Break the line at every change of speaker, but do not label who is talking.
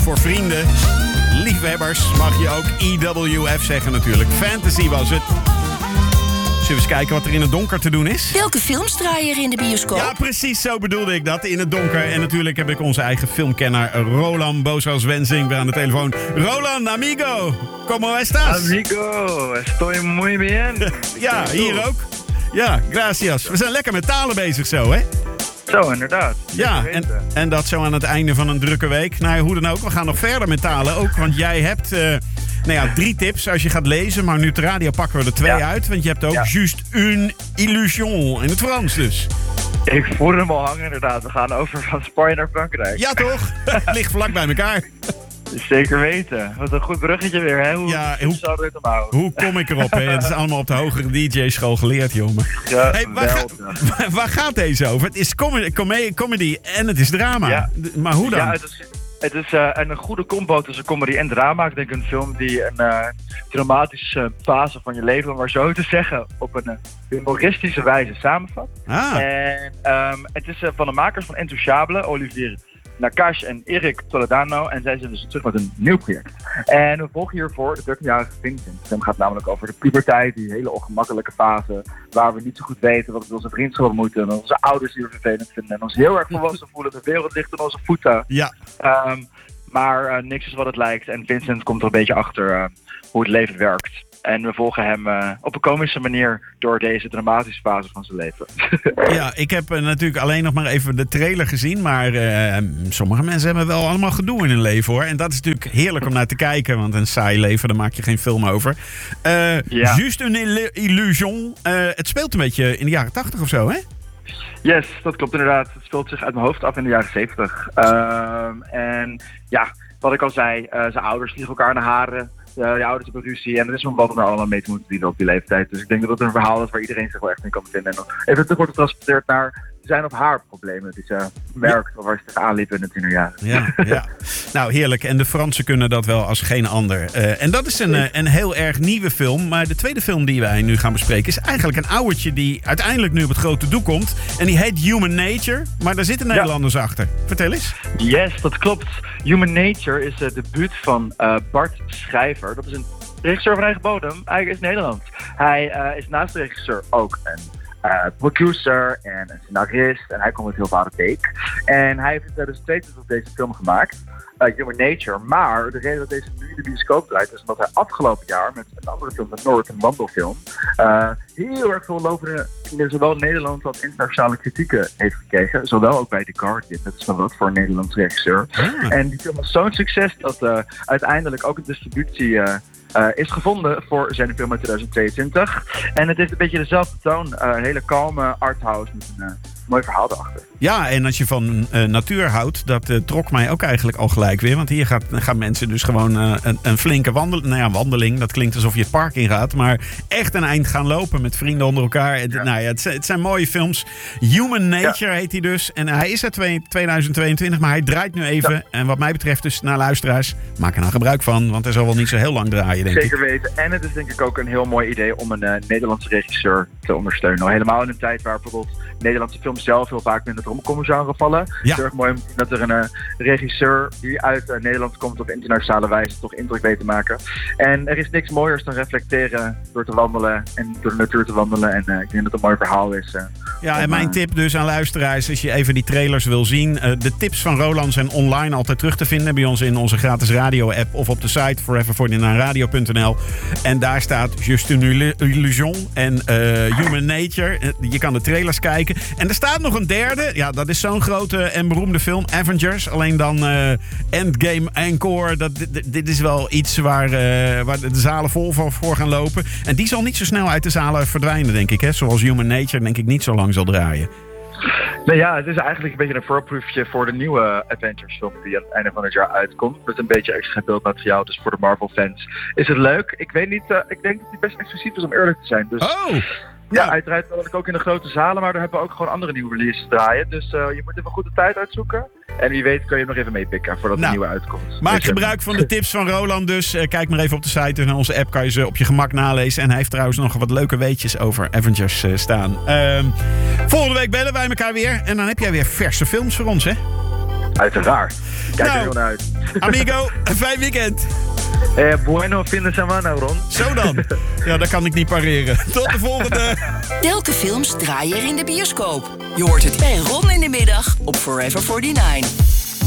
voor vrienden. Liefhebbers mag je ook EWF zeggen natuurlijk. Fantasy was het. Zullen we eens kijken wat er in het donker te doen is?
Welke films draaien er in de bioscoop?
Ja, precies zo bedoelde ik dat. In het donker. En natuurlijk heb ik onze eigen filmkenner Roland Booshuis-Wensing weer aan de telefoon. Roland, amigo, ¿cómo estás?
Amigo, estoy muy bien.
Ja, hier ook. Ja, gracias. We zijn lekker met talen bezig zo, hè?
Zo, inderdaad.
Ja, en dat zo aan het einde van een drukke week. Nou, hoe dan ook, we gaan nog verder met talen ook. Want jij hebt 3 tips als je gaat lezen. Maar nu op de radio pakken we er 2 uit. Want je hebt ook juste une illusion in het Frans dus.
Ik voel hem al hangen inderdaad. We gaan over van Spanje naar Frankrijk.
Ja toch? Ligt vlak bij elkaar.
Zeker weten. Wat een goed bruggetje weer, hè? Hoe
kom ik erop, hè? Het is allemaal op de hogere DJ-school geleerd, jongen.
Ja,
hey, waar gaat deze over? Het is comedy en het is drama. Ja. Maar hoe dan?
Ja, het is een goede combo tussen comedy en drama. Ik denk een film die een dramatische fase van je leven, om maar zo te zeggen, op een humoristische wijze samenvat. En het is van de makers van Intouchable, Olivier Nakache en Eric Toledano. En zij zijn dus terug met een nieuw project. En we volgen hiervoor de 13-jarige Vincent. De film gaat namelijk over de puberteit, die hele ongemakkelijke fase, waar we niet zo goed weten wat we met onze vriendschap moeten. En onze ouders die we vervelend vinden. En ons heel erg volwassen voelen. De wereld ligt aan onze voeten.
Ja.
Maar niks is wat het lijkt. En Vincent komt er een beetje achter hoe het leven werkt. En we volgen hem op een komische manier door deze dramatische fase van zijn leven.
Ja, ik heb natuurlijk alleen nog maar even de trailer gezien. Maar sommige mensen hebben wel allemaal gedoe in hun leven, hoor. En dat is natuurlijk heerlijk om naar te kijken. Want een saai leven, daar maak je geen film over. Juste une illusion. Het speelt een beetje in de jaren 80 of zo, hè?
Yes, dat klopt inderdaad. Het speelt zich uit mijn hoofd af in de jaren 70. En ja, wat ik al zei, zijn ouders vliegen elkaar naar haren. Je ouders hebben ruzie en er is een wat om daar allemaal mee te moeten dealen op die leeftijd. Dus ik denk dat het een verhaal is waar iedereen zich wel echt in kan vinden. En dan even terug wordt getransporteerd naar zijn of haar problemen die ze merkt of waar ze tegenaan liepen in de tienerjaren.
Ja. Nou, heerlijk. En de Fransen kunnen dat wel als geen ander. En dat is een heel erg nieuwe film. Maar de tweede film die wij nu gaan bespreken is eigenlijk een ouwertje die uiteindelijk nu op het grote doek komt. En die heet Human Nature. Maar daar zitten Nederlanders achter. Vertel eens.
Yes, dat klopt. Human Nature is het debuut van Bart Schrijver. Dat is een regisseur van eigen bodem. Eigenlijk is Nederland. Hij is naast de regisseur ook een producer en een scenarist. En hij komt met heel veel aan de take. En hij heeft in 2022 deze film gemaakt. Human Nature. Maar de reden dat deze nu in de bioscoop draait is omdat hij afgelopen jaar met een andere film, de Noord, een wandelfilm, heel erg veel lovende zowel Nederlandse als internationale kritieken heeft gekregen. Zowel ook bij The Guardian. Dat is wel wat voor een Nederlandse regisseur. En die film was zo'n succes dat uiteindelijk ook een distributie is gevonden voor zijn film uit 2022. En het heeft een beetje dezelfde toon. Een hele kalme arthouse met een mooi verhaal erachter.
Ja, en als je van natuur houdt, dat trok mij ook eigenlijk al gelijk weer. Want hier gaan mensen dus gewoon een flinke wandeling. Dat klinkt alsof je het park ingaat. Maar echt een eind gaan lopen met vrienden onder elkaar. Het zijn mooie films. Human Nature heet hij dus. En hij is uit 2022, maar hij draait nu even. Ja. En wat mij betreft dus, naar luisteraars, maak er nou gebruik van. Want hij zal wel niet zo heel lang draaien, denk ik.
Zeker weten. En het is denk ik ook een heel mooi idee om een Nederlandse regisseur te ondersteunen. Helemaal in een tijd waar bijvoorbeeld Nederlandse films zelf heel vaak in het rommelcomgenre vallen. Ja. Het is erg mooi om te zien dat er een regisseur die uit Nederland komt op internationale wijze toch indruk weet te maken. En er is niks mooiers dan reflecteren door te wandelen en door de natuur te wandelen. En ik denk dat het een mooi verhaal is.
En mijn tip dus aan luisteraars, als je even die trailers wil zien. De tips van Roland zijn online altijd terug te vinden bij ons in onze gratis radio-app of op de site forever49radio.nl. En daar staat Juste une illusion en Human Nature. Je kan de trailers kijken. En er staat nog een derde. Ja, dat is zo'n grote en beroemde film. Avengers. Alleen dan Endgame Encore. Dit is wel iets waar de zalen vol voor gaan lopen. En die zal niet zo snel uit de zalen verdwijnen, denk ik. Hè? Zoals Human Nature, denk ik, niet zo lang zal draaien.
Nou ja, het is eigenlijk een beetje een voorproefje voor de nieuwe Avengers film die aan het einde van het jaar uitkomt. Met een beetje extra beeldmateriaal, dus voor de Marvel fans is het leuk. Ik weet niet, ik denk dat die best exclusief is om eerlijk te zijn. Dus, ja, uiteraard wil ik ook in de grote zalen, maar daar hebben we ook gewoon andere nieuwe releases draaien. Dus je moet even goed de tijd uitzoeken. En wie weet kun je hem nog even meepikken voordat de nieuwe uitkomt.
Maak gebruik van de tips van Roland dus. Kijk maar even op de site en onze app kan je ze op je gemak nalezen. En hij heeft trouwens nog wat leuke weetjes over Avengers staan. Volgende week bellen wij elkaar weer. En dan heb jij weer verse films voor ons, hè?
Uiteraard. Kijk er
Nou.
heel naar uit.
Amigo, een fijn weekend.
Bueno fin de semana, Ron.
Zo dan. Ja, dat kan ik niet pareren. Tot de volgende.
Welke films draai je er in de bioscoop? Je hoort het bij Ron in de middag op Forever 49.